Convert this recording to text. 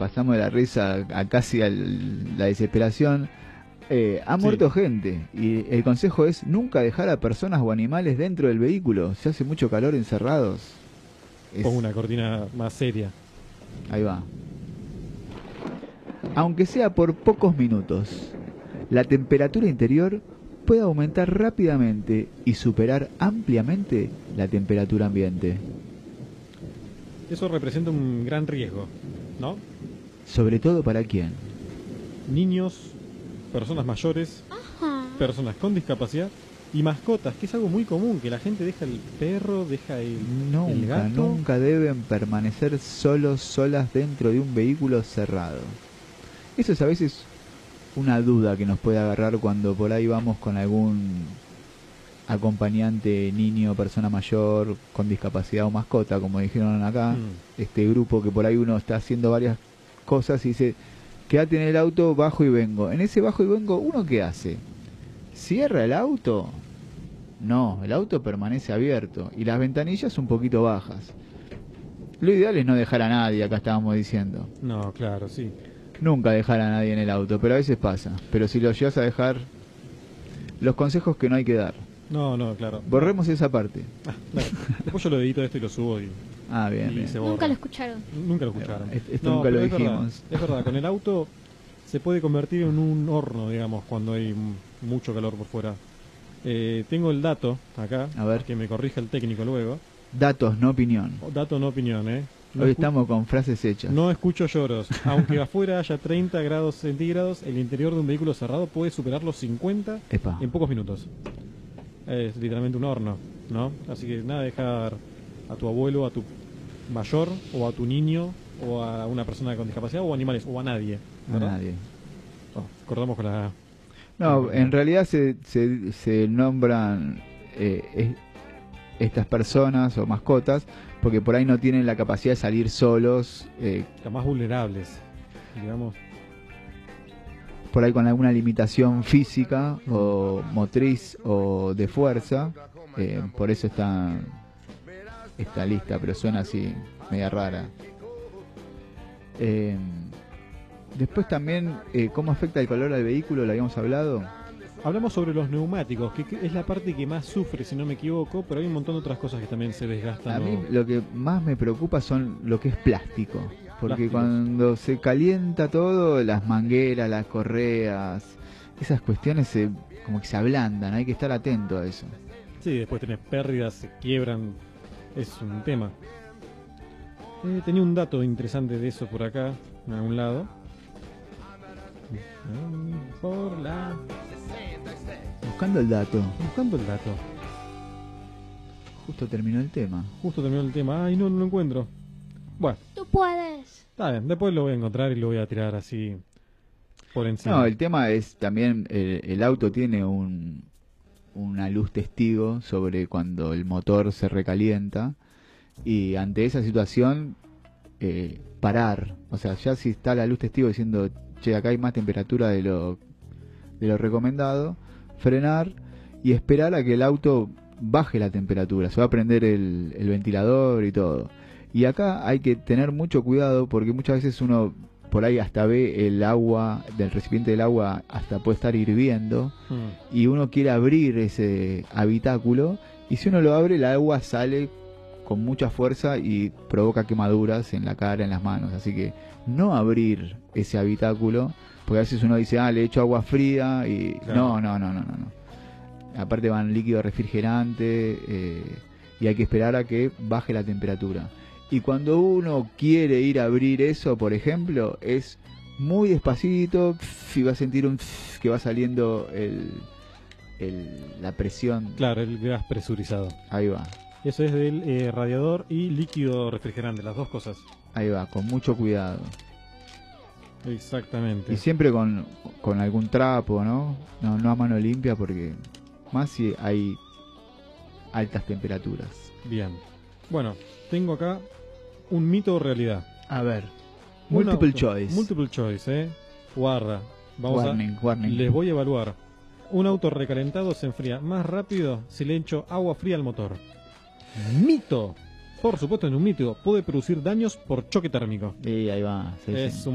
pasamos de la risa a casi la desesperación. Ha muerto gente y el consejo es nunca dejar a personas o animales dentro del vehículo. Si hace mucho calor encerrados. Pongo una cortina más seria. Ahí va. Aunque sea por pocos minutos, la temperatura interior puede aumentar rápidamente y superar ampliamente la temperatura ambiente. Eso representa un gran riesgo, ¿no? ¿Sobre todo para quién? Niños, personas mayores, personas con discapacidad y mascotas, que es algo muy común, que la gente deja el perro, deja el gato. Nunca deben permanecer solas dentro de un vehículo cerrado. Eso es a veces una duda que nos puede agarrar cuando por ahí vamos con algún acompañante, niño, persona mayor, con discapacidad o mascota, como dijeron acá. Este grupo que por ahí uno está haciendo varias cosas y dice, quédate en el auto, bajo y vengo. En ese bajo y vengo, ¿uno qué hace? ¿Cierra el auto? No, el auto permanece abierto y las ventanillas un poquito bajas. Lo ideal es no dejar a nadie, acá estábamos diciendo. No, claro, sí. Nunca dejar a nadie en el auto, pero a veces pasa. Pero si lo llegas a dejar, los consejos que no hay que dar. No, claro. Borremos esa parte. Dale. Después yo lo edito esto y lo subo y bien. se borra. Nunca lo escucharon. Nunca lo escucharon. Esto nunca lo dijimos. Es verdad, con el auto se puede convertir en un horno, digamos, cuando hay mucho calor por fuera. Tengo el dato acá, a ver, que me corrija el técnico luego. Datos, no opinión. Dato, no opinión, Hoy estamos con frases hechas. No escucho lloros. Aunque afuera haya 30 grados centígrados, el interior de un vehículo cerrado puede superar los 50 en pocos minutos. Es literalmente un horno, ¿no? Así que nada, dejar a tu abuelo, a tu mayor, o a tu niño, o a una persona con discapacidad, o animales, o a nadie, ¿verdad? A nadie. Cortamos con la... No, en realidad se nombran estas personas o mascotas porque por ahí no tienen la capacidad de salir solos. Las más vulnerables, digamos. Por ahí con alguna limitación física o motriz o de fuerza. Por eso está lista, pero suena así, media rara. Después también, ¿cómo afecta el calor al vehículo? ¿Lo habíamos hablado? Hablamos sobre los neumáticos, que es la parte que más sufre, si no me equivoco, pero hay un montón de otras cosas que también se desgastan. A mí lo que más me preocupa son lo que es plástico, porque cuando se calienta todo, las mangueras, las correas, esas cuestiones como que se ablandan, hay que estar atento a eso. Sí, después tenés pérdidas, se quiebran, es un tema. Tenía un dato interesante de eso por acá, en algún lado. Buscando el dato. Justo terminó el tema. Ay, no lo encuentro. Bueno. Tú puedes. Está bien, después lo voy a encontrar y lo voy a tirar así por encima. No, el tema es también, el auto tiene una luz testigo sobre cuando el motor se recalienta. Y ante esa situación, parar. O sea, ya si está la luz testigo diciendo, che, acá hay más temperatura de lo recomendado, frenar y esperar a que el auto baje la temperatura. Se va a prender el ventilador y todo. Y acá hay que tener mucho cuidado porque muchas veces uno por ahí hasta ve el agua, del recipiente del agua hasta puede estar hirviendo y uno quiere abrir ese habitáculo y si uno lo abre el agua sale con mucha fuerza y provoca quemaduras en la cara, en las manos. Así que no abrir ese habitáculo, porque a veces uno dice, le echo agua fría y claro. No. Aparte van líquido refrigerante y hay que esperar a que baje la temperatura. Y cuando uno quiere ir a abrir eso, por ejemplo, es muy despacito y va a sentir que va saliendo la presión. Claro, el gas presurizado. Ahí va. Eso es del radiador y líquido refrigerante, las dos cosas. Ahí va, con mucho cuidado. Exactamente. Y siempre con algún trapo, ¿no? No a mano limpia porque más si hay altas temperaturas. Bien. Bueno, tengo acá un mito o realidad. A ver. Multiple choice, Guarda. Warning. Les voy a evaluar. Un auto recalentado se enfría más rápido si le echo agua fría al motor. Mito. Por supuesto, en un mito puede producir daños por choque térmico. Sí, ahí va. Sí.